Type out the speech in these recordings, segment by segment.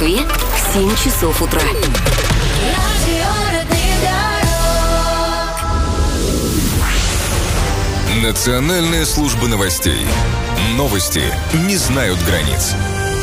Москве в 7 часов утра. Национальная служба новостей. Новости не знают границ.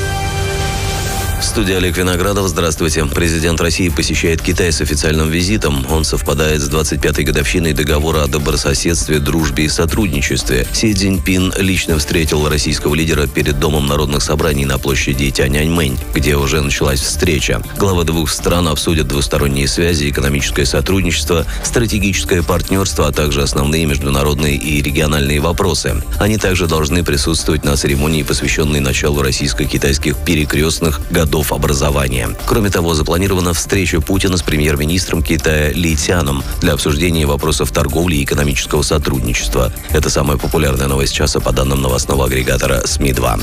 В студии Олег Виноградов. Здравствуйте. Президент России посещает Китай с официальным визитом. Он совпадает с 25-й годовщиной договора о добрососедстве, дружбе и сотрудничестве. Си Цзиньпин лично встретил российского лидера перед Домом народных собраний на площади Тяньаньмэнь, где уже началась встреча. Главы двух стран обсудят двусторонние связи, экономическое сотрудничество, стратегическое партнерство, а также основные международные и региональные вопросы. Они также должны присутствовать на церемонии, посвященной началу российско-китайских перекрестных годов образования. Кроме того, запланирована встреча Путина с премьер-министром Китая Ли Цяном для обсуждения вопросов торговли и экономического сотрудничества. Это самая популярная новость часа по данным новостного агрегатора СМИ-2.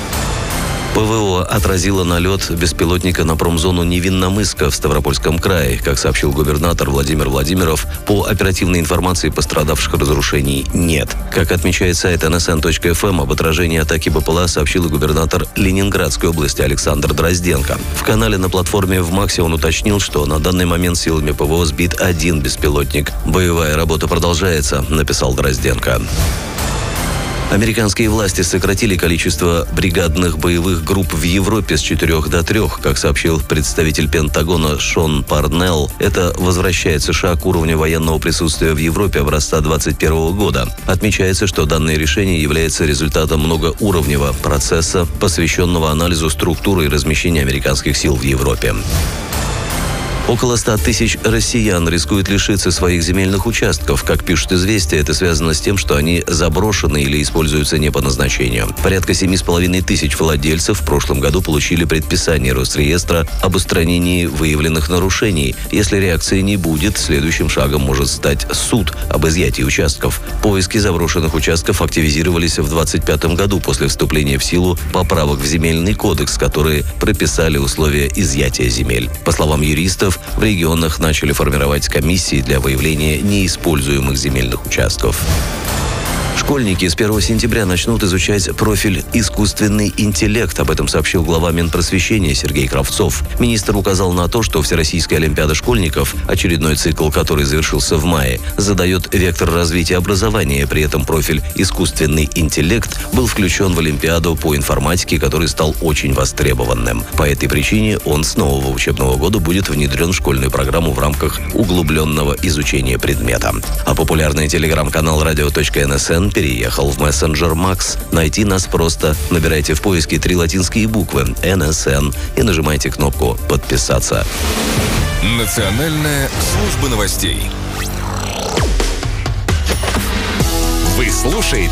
ПВО отразило налет беспилотника на промзону Невинномысска в Ставропольском крае. Как сообщил губернатор Владимир Владимиров, по оперативной информации пострадавших разрушений нет. Как отмечает сайт nsn.fm, об отражении атаки БПЛА сообщил и губернатор Ленинградской области Александр Дрозденко. В канале на платформе в МАКСе он уточнил, что на данный момент силами ПВО сбит один беспилотник. «Боевая работа продолжается», написал Дрозденко. Американские власти сократили количество бригадных боевых групп в Европе с 4 до 3. Как сообщил представитель Пентагона Шон Парнелл, это возвращает США к уровню военного присутствия в Европе образца 2021 года. Отмечается, что данное решение является результатом многоуровневого процесса, посвященного анализу структуры и размещения американских сил в Европе. Около 100 тысяч россиян рискуют лишиться своих земельных участков. Как пишут «Известия», это связано с тем, что они заброшены или используются не по назначению. Порядка 7,5 тысяч владельцев в прошлом году получили предписание Росреестра об устранении выявленных нарушений. Если реакции не будет, следующим шагом может стать суд об изъятии участков. Поиски заброшенных участков активизировались в 2025 году после вступления в силу поправок в Земельный кодекс, которые прописали условия изъятия земель. По словам юристов, в регионах начали формировать комиссии для выявления неиспользуемых земельных участков. Школьники с 1 сентября начнут изучать профиль «Искусственный интеллект». Об этом сообщил глава Минпросвещения Сергей Кравцов. Министр указал на то, что Всероссийская олимпиада школьников, очередной цикл, который завершился в мае, задает вектор развития образования. При этом профиль «Искусственный интеллект» был включен в олимпиаду по информатике, который стал очень востребованным. По этой причине он с нового учебного года будет внедрен в школьную программу в рамках углубленного изучения предмета. А популярный телеграм-канал radio.nsn переехал в мессенджер Макс. Найти нас просто. Набирайте в поиске 3 латинские буквы «НСН» и нажимайте кнопку «Подписаться». Национальная служба новостей. Вы слушаете